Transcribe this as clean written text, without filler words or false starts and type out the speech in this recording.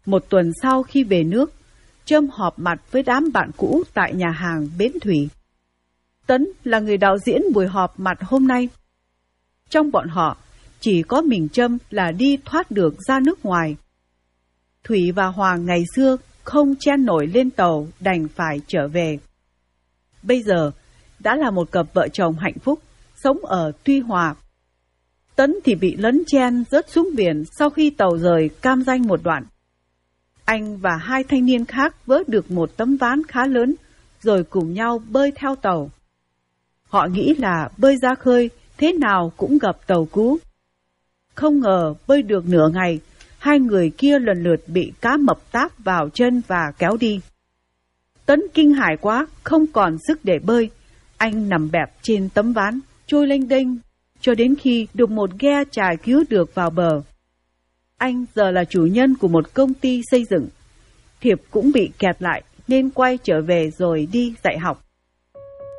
Một tuần sau khi về nước, Trâm họp mặt với đám bạn cũ tại nhà hàng Bến Thủy. Tấn là người đạo diễn buổi họp mặt hôm nay. Trong bọn họ, chỉ có mình Trâm là đi thoát được ra nước ngoài. Thủy và Hoàng ngày xưa không chen nổi lên tàu đành phải trở về. Bây giờ, đã là một cặp vợ chồng hạnh phúc, sống ở Tuy Hòa. Tấn thì bị lấn chen rớt xuống biển sau khi tàu rời Cam Ranh một đoạn. Anh và hai thanh niên khác vớt được một tấm ván khá lớn, rồi cùng nhau bơi theo tàu. Họ nghĩ là bơi ra khơi, thế nào cũng gặp tàu cứu. Không ngờ bơi được nửa ngày, hai người kia lần lượt bị cá mập táp vào chân và kéo đi. Tấn kinh hãi quá, không còn sức để bơi. Anh nằm bẹp trên tấm ván, trôi lênh đênh, cho đến khi được một ghe chài cứu được vào bờ. Anh giờ là chủ nhân của một công ty xây dựng. Thiệp cũng bị kẹt lại nên quay trở về rồi đi dạy học.